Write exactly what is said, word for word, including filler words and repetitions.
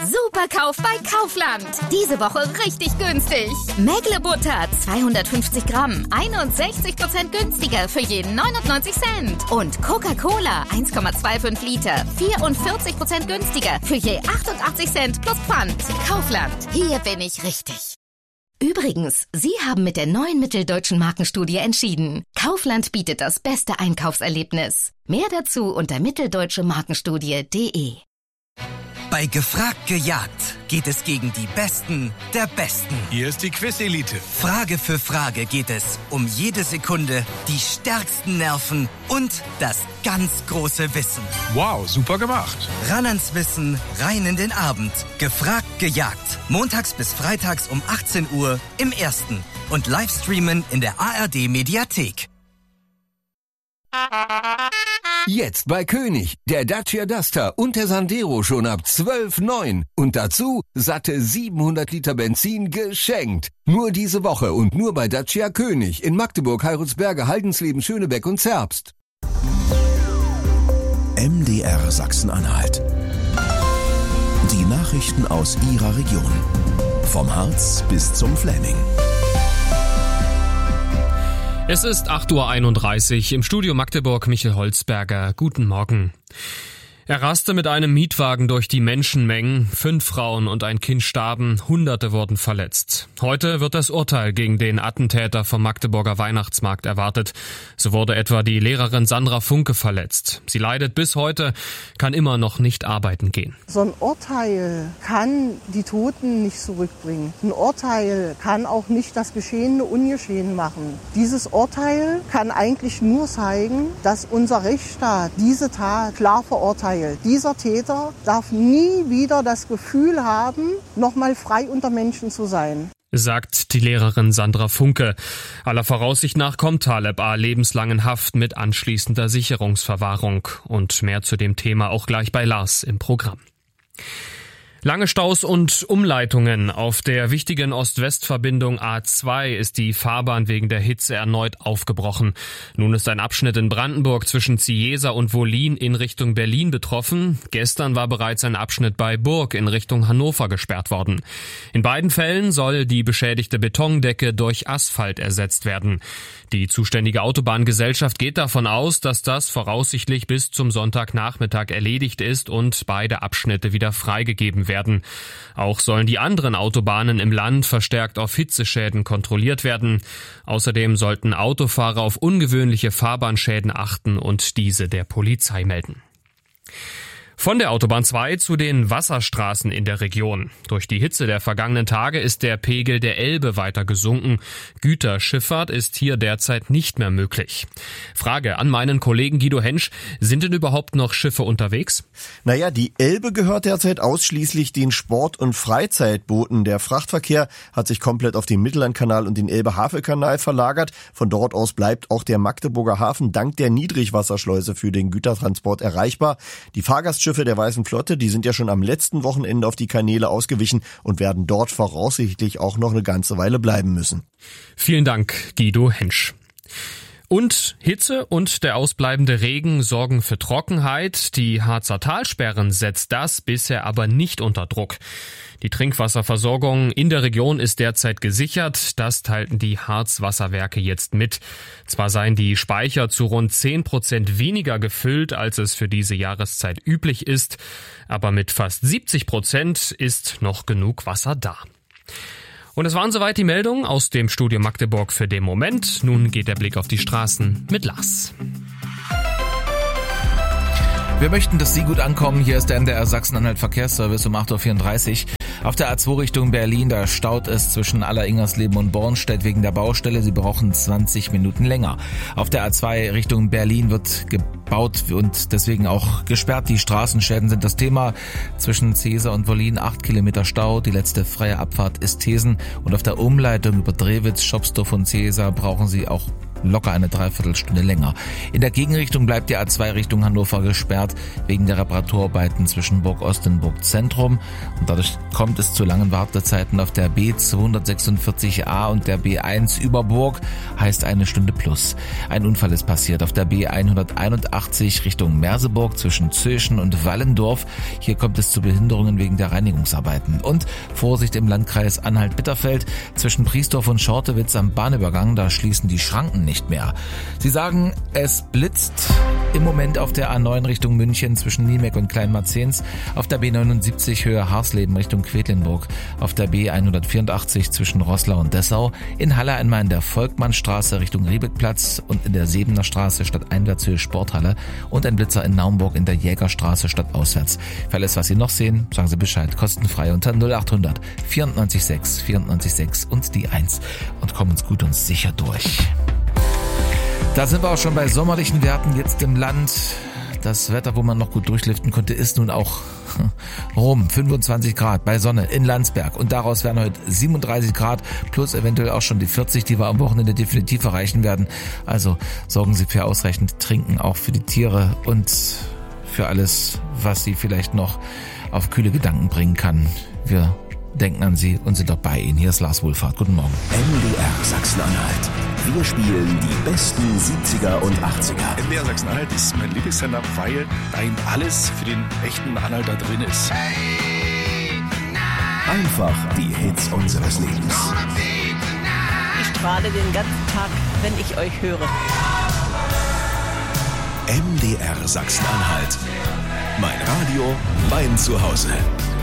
Superkauf bei Kaufland. Diese Woche richtig günstig. Mägle-Butter zweihundertfünfzig Gramm, einundsechzig Prozent günstiger für jeden neunundneunzig Cent. Und Coca-Cola eins Komma fünfundzwanzig Liter, vierundvierzig Prozent günstiger für je achtundachtzig Cent plus Pfand. Kaufland, hier bin ich richtig. Übrigens, Sie haben mit der neuen Mitteldeutschen Markenstudie entschieden. Kaufland bietet das beste Einkaufserlebnis. Mehr dazu unter mitteldeutsche markenstudie punkt de. Bei Gefragt gejagt geht es gegen die Besten der Besten. Hier ist die Quiz-Elite. Frage für Frage geht es um jede Sekunde, die stärksten Nerven und das ganz große Wissen. Wow, super gemacht. Ran ans Wissen, rein in den Abend. Gefragt gejagt. Montags bis freitags um achtzehn Uhr im Ersten. Und Livestreamen in der A R D-Mediathek. Jetzt bei König, der Dacia Duster und der Sandero schon ab zwölf Komma neun. Und dazu satte siebenhundert Liter Benzin geschenkt. Nur diese Woche und nur bei Dacia König in Magdeburg, Heilsberge, Haldensleben, Schönebeck und Zerbst. M D R Sachsen-Anhalt. Die Nachrichten aus Ihrer Region. Vom Harz bis zum Fläming. Es ist acht Uhr einunddreißig, im Studio Magdeburg Michael Holzberger. Guten Morgen. Er raste mit einem Mietwagen durch die Menschenmengen. Fünf Frauen und ein Kind starben, Hunderte wurden verletzt. Heute wird das Urteil gegen den Attentäter vom Magdeburger Weihnachtsmarkt erwartet. So wurde etwa die Lehrerin Sandra Funke verletzt. Sie leidet bis heute, kann immer noch nicht arbeiten gehen. So ein Urteil kann die Toten nicht zurückbringen. Ein Urteil kann auch nicht das Geschehene ungeschehen machen. Dieses Urteil kann eigentlich nur zeigen, dass unser Rechtsstaat diese Tat klar verurteilt. Dieser Täter darf nie wieder das Gefühl haben, nochmal frei unter Menschen zu sein. Sagt die Lehrerin Sandra Funke. Aller Voraussicht nach kommt Taleb A. lebenslang in Haft mit anschließender Sicherungsverwahrung. Und mehr zu dem Thema auch gleich bei Lars im Programm. Lange Staus und Umleitungen. Auf der wichtigen Ost-West-Verbindung A zwei ist die Fahrbahn wegen der Hitze erneut aufgebrochen. Nun ist ein Abschnitt in Brandenburg zwischen Ziesa und Wollin in Richtung Berlin betroffen. Gestern war bereits ein Abschnitt bei Burg in Richtung Hannover gesperrt worden. In beiden Fällen soll die beschädigte Betondecke durch Asphalt ersetzt werden. Die zuständige Autobahngesellschaft geht davon aus, dass das voraussichtlich bis zum Sonntagnachmittag erledigt ist und beide Abschnitte wieder freigegeben werden. werden. Auch sollen die anderen Autobahnen im Land verstärkt auf Hitzeschäden kontrolliert werden. Außerdem sollten Autofahrer auf ungewöhnliche Fahrbahnschäden achten und diese der Polizei melden. Von der Autobahn zwei zu den Wasserstraßen in der Region. Durch die Hitze der vergangenen Tage ist der Pegel der Elbe weiter gesunken. Güterschifffahrt ist hier derzeit nicht mehr möglich. Frage an meinen Kollegen Guido Hensch, sind denn überhaupt noch Schiffe unterwegs? Naja, die Elbe gehört derzeit ausschließlich den Sport- und Freizeitbooten. Der Frachtverkehr hat sich komplett auf den Mittellandkanal und den Elbe-Havel-Kanal verlagert. Von dort aus bleibt auch der Magdeburger Hafen dank der Niedrigwasserschleuse für den Gütertransport erreichbar. Die Fahrgastschiffe der Weißen Flotte, die sind ja schon am letzten Wochenende auf die Kanäle ausgewichen und werden dort voraussichtlich auch noch eine ganze Weile bleiben müssen. Vielen Dank, Guido Hensch. Und Hitze und der ausbleibende Regen sorgen für Trockenheit. Die Harzer Talsperren setzt das bisher aber nicht unter Druck. Die Trinkwasserversorgung in der Region ist derzeit gesichert. Das teilten die Harzwasserwerke jetzt mit. Zwar seien die Speicher zu rund zehn Prozent weniger gefüllt, als es für diese Jahreszeit üblich ist. Aber mit fast siebzig Prozent ist noch genug Wasser da. Und es waren soweit die Meldungen aus dem Studio Magdeburg für den Moment. Nun geht der Blick auf die Straßen mit Lars. Wir möchten, dass Sie gut ankommen. Hier ist der M D R Sachsen-Anhalt Verkehrsservice um acht Uhr vierunddreißig. Auf der A zwei Richtung Berlin, da staut es zwischen Aller-Ingersleben und Bornstedt wegen der Baustelle. Sie brauchen zwanzig Minuten länger. Auf der A zwei Richtung Berlin wird gebaut und deswegen auch gesperrt. Die Straßenschäden sind das Thema. Zwischen Ziesa und Wollin acht Kilometer Stau. Die letzte freie Abfahrt ist Thesen. Und auf der Umleitung über Drewitz, Schopsdorf und Ziesa brauchen Sie auch locker eine Dreiviertelstunde länger. In der Gegenrichtung bleibt die A zwei Richtung Hannover gesperrt, wegen der Reparaturarbeiten zwischen Burg-Ost und Burg-Zentrum. Und dadurch kommt es zu langen Wartezeiten auf der B zweihundertsechsundvierzig A und der B eins über Burg, heißt eine Stunde plus. Ein Unfall ist passiert auf der B hunderteinundachtzig Richtung Merseburg zwischen Zöschen und Wallendorf. Hier kommt es zu Behinderungen wegen der Reinigungsarbeiten. Und Vorsicht im Landkreis Anhalt-Bitterfeld zwischen Priesdorf und Schortewitz am Bahnübergang, da schließen die Schranken nicht mehr. Sie sagen, es blitzt im Moment auf der A neun Richtung München zwischen Niemeck und Kleinmarzens, auf der B neunundsiebzig Höhe Harsleben Richtung Quedlinburg, auf der B hundertvierundachtzig zwischen Roßlau und Dessau, in Halle einmal in der Volkmannstraße Richtung Riebeckplatz und in der Sebener Straße statt Einwärtshöhe Sporthalle und ein Blitzer in Naumburg in der Jägerstraße statt auswärts. Für alles, was Sie noch sehen, sagen Sie Bescheid, kostenfrei unter null achthundert vierundneunzig sechs vierundneunzig sechs und die eins und kommen uns gut und sicher durch. Da sind wir auch schon bei sommerlichen Werten jetzt im Land. Das Wetter, wo man noch gut durchlüften konnte, ist nun auch rum. fünfundzwanzig Grad bei Sonne in Landsberg und daraus werden heute siebenunddreißig Grad plus eventuell auch schon die vierzig, die wir am Wochenende definitiv erreichen werden. Also sorgen Sie für ausreichend Trinken, auch für die Tiere und für alles, was Sie vielleicht noch auf kühle Gedanken bringen kann. Wir denken an Sie und sind doch bei Ihnen. Hier ist Lars Wohlfahrt. Guten Morgen. M D R Sachsen-Anhalt. Wir spielen die besten siebziger und achtziger. M D R Sachsen-Anhalt ist mein Lieblingssender, weil da eben alles für den echten Anhalter drin ist. Einfach die Hits unseres Lebens. Ich strahle den ganzen Tag, wenn ich euch höre. M D R Sachsen-Anhalt. Mein Radio, mein Zuhause.